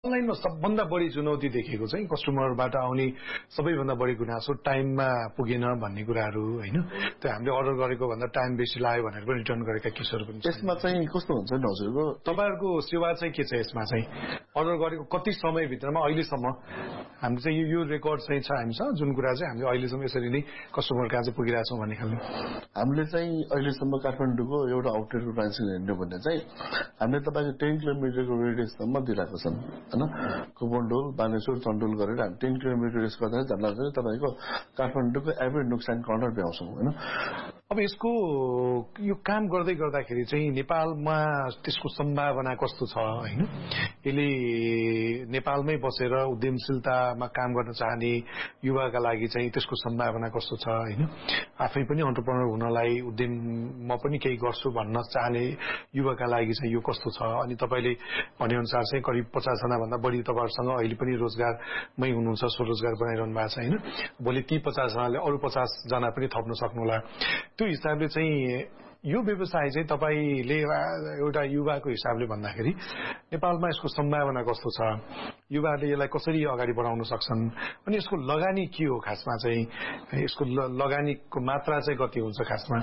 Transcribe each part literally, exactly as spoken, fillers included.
अनलाइनमा सबभन्दा बढी चुनौती देखेको चाहिँ कस्टमरबाट आउने सबैभन्दा बढी गुनासो टाइममा पुगेन भन्ने कुराहरू होइन। त्यो हामीले अर्डर गरेको भन्दा टाइम बेसी लाग्यो भनेर पनि रिटर्न गरेका केसहरू पनि यसमा चाहिँ कस्तो हुन्छ नि हजुरको तपाईँहरूको सेवा चाहिँ के छ यसमा चाहिँ अर्डर गरेको कति समयभित्रमा अहिलेसम्म हामीले चाहिँ यो रेकर्ड चाहिँ छ हामीसँग जुन कुरा चाहिँ हामीले अहिलेसम्म यसरी नै कस्टमर कहाँ चाहिँ पुगिरहेछौँ भन्ने खालको हामीले चाहिँ अहिलेसम्म काठमाडौँको एउटा आउटलेटको ब्रान्च हेर्नु भने चाहिँ हामीले तपाईँको टेन किलोमिटरको रेडियससम्म दिइरहेको छन् होइन। कुपनडोल बानेश्वर चण्डोल गरेर हामी टेन किलोमिटर रेडियस गर्दा झन्डा तपाईँको काठमाडौँको एभ्री नुक्स एन्ड कर्नर भ्याउँछौँ होइन। अब यसको यो काम गर्दै गर्दाखेरि चाहिँ नेपालमा त्यसको सम्भावना कस्तो छ होइन। यसले नेपालमै बसेर उद्यमशीलतामा काम गर्न चाहने युवाका लागि चाहिँ त्यसको सम्भावना कस्तो छ होइन। आफै पनि अन्टरप्रेनर हुनलाई उद्यम म पनि केही गर्छु भन्न चाहने युवाका लागि चाहिँ यो कस्तो छ। अनि तपाईँले भनेअनुसार चाहिँ करिब पचासजना भन्दा बढी तपाईँहरूसँग अहिले पनि रोजगारमै हुनुहुन्छ, स्वरोजगार बनाइरहनु भएको छ होइन। भोलि ती पचासजनाले अरू पचास जना पनि थप्न सक्नुहोला। त्यो हिसाबले चाहिँ यो व्यवसाय चाहिँ तपाईँले एउटा युवाको हिसाबले भन्दाखेरि नेपालमा यसको सम्भावना कस्तो छ, युवाहरूले यसलाई कसरी अगाडि बढाउन सक्छन्, अनि यसको लगानी के हो खासमा चाहिँ, यसको लगानीको मात्रा चाहिँ कति हुन्छ खासमा?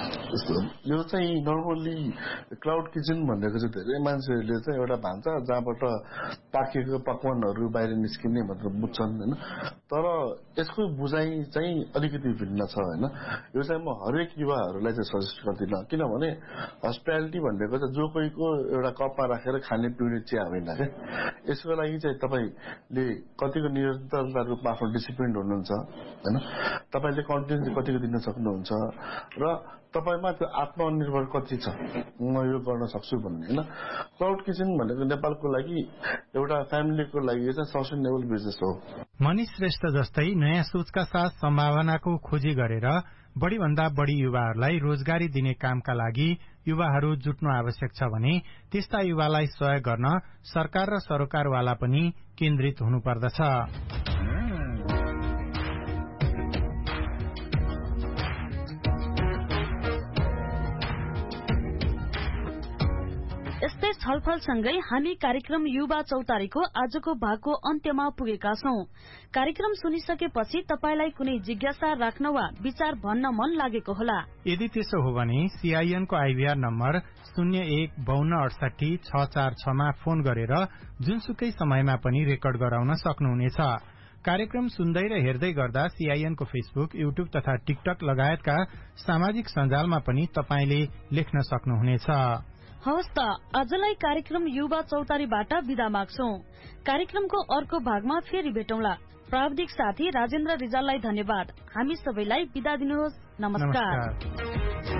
यो चाहिँ नर्मल्ली क्लाउड किचन भनेको चाहिँ धेरै मान्छेहरूले चाहिँ एउटा भान्सा जहाँबाट पाकेको पकवानहरू बाहिर निस्किने भनेर बुझ्छन् होइन। तर यसको बुझाइ चाहिँ अलिकति भिन्न छ होइन। यो चाहिँ म हरेक युवाहरूलाई चाहिँ सजेस्ट गर्दिनँ, किनभने हस्पिटालिटी भनेको चाहिँ जो कोहीको एउटा कपमा राखेर खाने पिउने चिया होइन क्या। यसको लागि चाहिँ तपाईँले कतिको निरन्तरता रूपमा आफ्नो डिसिप्लिन हुनुहुन्छ होइन। तपाईँले कन्टिन्यू कतिको दिन सक्नुहुन्छ र तपाईँमा त्यो आत्मनिर्भर कति छ, म यो गर्न सक्छु भन्ने होइन। क्लाउड किचन भनेको नेपालको लागि एउटा फ्यामिलीको लागि चाहिँ सस्टेनेबल बिजनेस हो। मनिष श्रेष्ठ जस्तै नयाँ सोचका साथ सम्भावनाको खोजी गरेर बढ़ीभन्दा बढ़ी युवाहरूलाई रोजगारी दिने कामका लागि युवाहरू जुट्नु आवश्यक छ भने त्यस्ता युवालाई सहयोग गर्न सरकार र सरोकारवाला पनि केन्द्रित हुनुपर्दछ। यस्तै छलफलसँगै हामी कार्यक्रम युवा चौतारीको आजको भागको अन्त्यमा पुगेका छौं। कार्यक्रम सुनिसकेपछि तपाईलाई कुनै जिज्ञासा राख्न वा विचार भन्न मन लागेको होला। यदि त्यसो हो भने सीआईएन को आईभीआर नम्बर शून्य एक बाउन्न अडसठी छ चार छ मा फोन गरेर जुनसुकै समयमा पनि रेकर्ड गराउन सक्नुहुनेछ। कार्यक्रम सुन्दै र हेर्दै गर्दा सीआईएन को फेसबुक, युट्युब तथा टिकटक लगायतका सामाजिक सञ्जालमा पनि तपाईले लेख्न सक्नुहुनेछ। हवस् त, आजलाई कार्यक्रम युवा चौतारीबाट विदा माग्छौं। कार्यक्रमको अर्को भागमा फेरि भेटौंला। प्राविधिक साथी राजेन्द्र रिजाललाई धन्यवाद। हामी सबैलाई विदा दिनुहोस्। नमस्कार, नमस्कार।